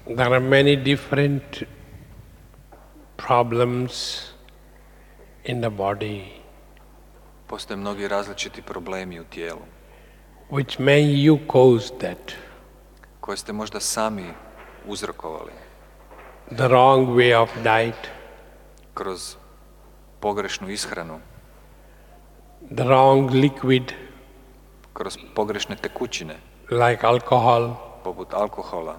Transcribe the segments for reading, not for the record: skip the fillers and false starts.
There are many different problems in the body Postoje mnogi različiti problemi u tijelu which may you cause that. koje ste možda sami uzrokovali The wrong way of diet, kroz pogrešnu ishranu, the wrong liquid kroz pogrešne tekućine, like alcohol, poput alkohola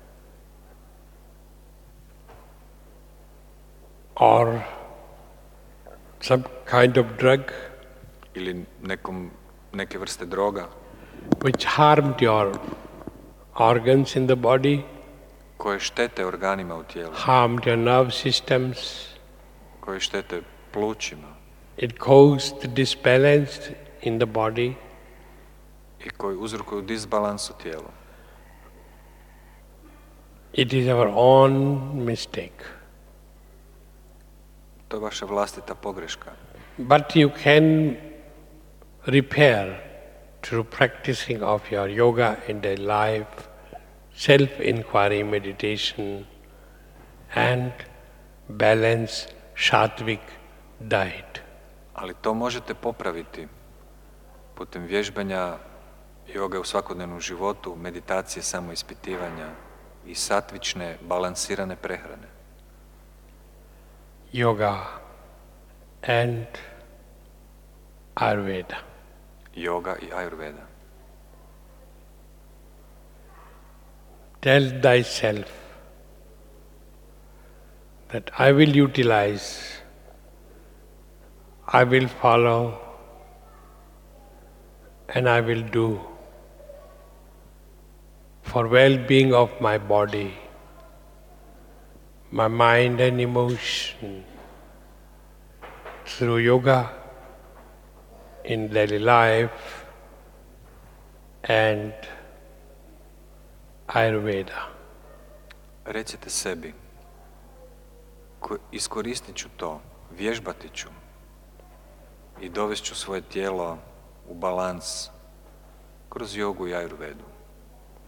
or some kind of drug ili neke vrste droga which harmed your organs in the body, koje štete organima u tijelu, harmed your nerve systems. koje štete plućima It caused disbalance in the body. i koji uzrokuju disbalans u tijelu. It is our own mistake. To je vaša vlastita pogreška. But you can repair through practicing of your yoga in daily life, self-inquiry meditation, and balanced sattvic diet. Ali to možete popraviti putem vježbanja joge u svakodnevnom životu, meditacije, samoispitivanja i satvične, balansirane prehrane. Yoga and Ayurveda. Yoga i Ayurveda. Tell thyself that I will utilize, I will follow, and I will do for well-being of my body, my mind and emotion, through yoga, in daily life, and Ayurveda. Recite sebi, iskoristit ću to, vježbati ću i dovest ću svoje tijelo u balans kroz jogu i Ayurvedu.